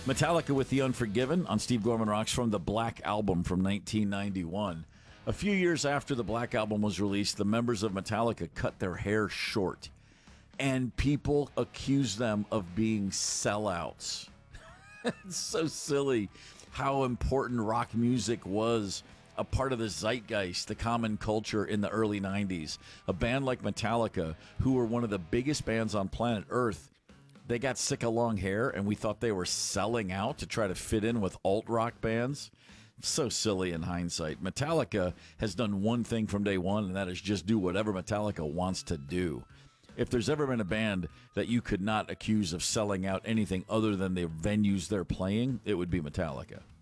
Metallica with The Unforgiven on Steve Gorman Rocks from the Black Album from 1991. A few years after the Black Album was released, the members of Metallica cut their hair short, and people accused them of being sellouts. It's so silly how important rock music was a part of the zeitgeist, the common culture in the early 90s. A band like Metallica, who were one of the biggest bands on planet Earth, they got sick of long hair, and we thought they were selling out to try to fit in with alt-rock bands. So silly in hindsight. Metallica has done one thing from day one, and that is just do whatever Metallica wants to do. If there's ever been a band that you could not accuse of selling out anything other than the venues they're playing, it would be Metallica.